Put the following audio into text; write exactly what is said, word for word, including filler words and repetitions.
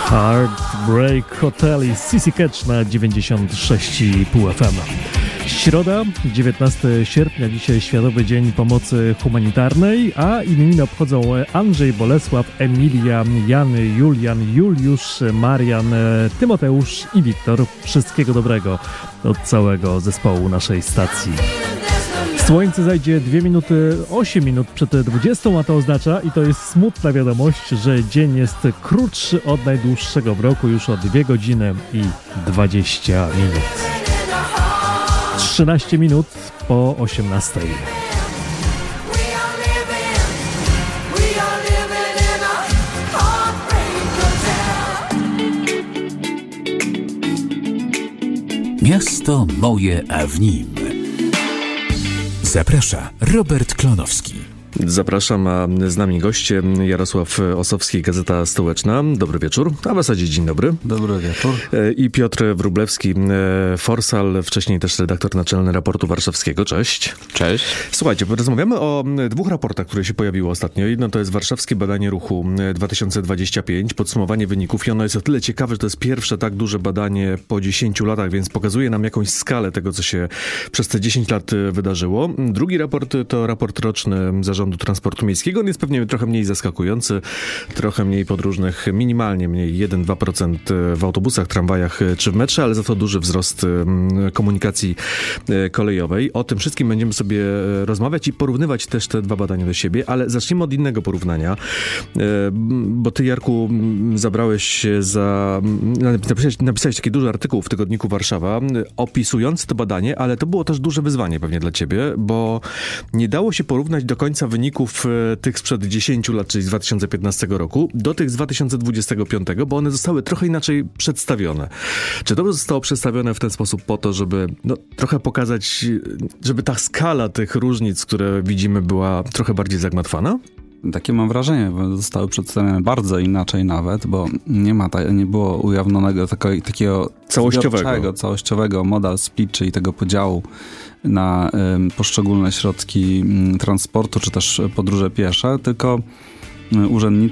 Heartbreak Hotel i C C Catch na dziewięćdziesiąt sześć i pół F M. Środa, dziewiętnastego sierpnia, dzisiaj Światowy Dzień Pomocy Humanitarnej, a imieniny obchodzą Andrzej, Bolesław, Emilia, Jan, Julian, Juliusz, Marian, Tymoteusz i Wiktor. Wszystkiego dobrego od całego zespołu naszej stacji. Słońce zajdzie dwie minuty, osiem minut przed dwudziestą, a to oznacza, i to jest smutna wiadomość, że dzień jest krótszy od najdłuższego w roku już o dwie godziny i dwadzieścia minut. trzynaście minut po osiemnastej. Miasto moje, a w nim zaprasza Robert Klonowski. Zapraszam, a z nami goście Jarosław Osowski, Gazeta Stołeczna. Dobry wieczór, a w zasadzie dzień dobry. Dobry wieczór. I Piotr Wróblewski, Forsal, wcześniej też redaktor naczelny Raportu Warszawskiego. Cześć. Cześć. Słuchajcie, rozmawiamy o dwóch raportach, które się pojawiły ostatnio. Jedno to jest Warszawskie Badanie Ruchu dwa tysiące dwudziesty piąty, podsumowanie wyników, i ono jest o tyle ciekawe, że to jest pierwsze tak duże badanie po dziesięciu latach, więc pokazuje nam jakąś skalę tego, co się przez te dziesięć lat wydarzyło. Drugi raport to raport roczny Zarządu Transportu Miejskiego. On jest pewnie trochę mniej zaskakujący, trochę mniej podróżnych, minimalnie mniej, jeden do dwóch procent w autobusach, tramwajach czy w metrze, ale za to duży wzrost komunikacji kolejowej. O tym wszystkim będziemy sobie rozmawiać i porównywać też te dwa badania do siebie, ale zacznijmy od innego porównania, bo ty, Jarku, zabrałeś się za... Napisałeś, napisałeś taki duży artykuł w tygodniku Warszawa opisujący to badanie, ale to było też duże wyzwanie pewnie dla ciebie, bo nie dało się porównać do końca wyników tych sprzed dziesięciu lat, czyli z dwa tysiące piętnastego roku, do tych z dwa tysiące dwudziestego piątego, bo one zostały trochę inaczej przedstawione. Czy to zostało przedstawione w ten sposób po to, żeby no, trochę pokazać, żeby ta skala tych różnic, które widzimy, była trochę bardziej zagmatwana? Takie mam wrażenie, bo zostały przedstawione bardzo inaczej nawet, bo nie ma, ta, nie było ujawnionego takiego, takiego całościowego. całościowego modal split, czyli tego podziału na y, poszczególne środki y, transportu, czy też podróże piesze, tylko y, urzędnicy